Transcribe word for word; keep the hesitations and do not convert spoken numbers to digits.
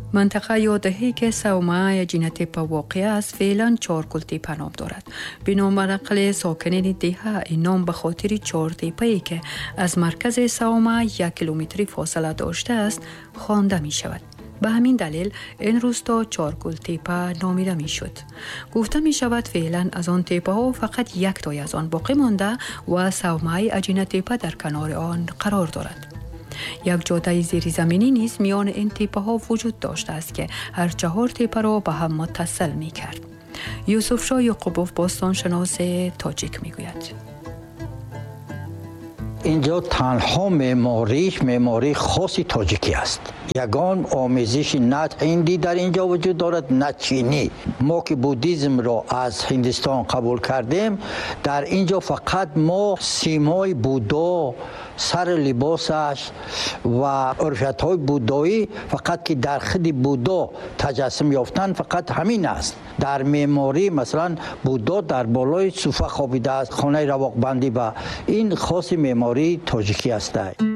منطقه یا دهه‌ای که صومعه جینوتیپا واقع است فعلا چهار کلتیپا نام دارد. بنابر نقل ساکنین دهه این نام به خاطر چهار تیپه‌ای که از مرکز صومعه یک کیلومتری فاصله داشته است خوانده می شود. به همین دلیل این روستا چارکل تیپه نامیده می شد. گفته می شود فعلا از آن تیپه ها فقط یک تای از آن باقی مانده و صومعه اجینه تیپه در کنار آن قرار دارد. یک جاده زیر زمینی نیز میان این تیپه ها وجود داشته است که هر چهار تیپه را به هم متصل می کرد. یوسف شاه یعقوبوف باستانشناس تاجیک می گوید اینجا تنها معماریش معماری خاصی تاجیکی است. یگان آمیزش نه هندی در اینجا وجود دارد نه چینی. ما که بودیزم را از هندستان قبول کردیم، در اینجا فقط ما سیمای بودا، سر لباسش و عرفت‌های بودایی فقط که در خود بودا تجسم یافتن فقط همین است. در معماری مثلا بودا در بالای صوفه خوابیده است، خانه رواق بندی، و این خاص معماری تاجیکی است.